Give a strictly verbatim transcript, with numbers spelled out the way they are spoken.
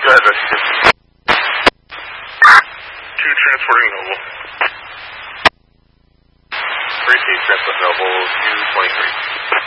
Go ahead, Rescue. Two transporting Noble. Three C transport Noble, two twenty-three.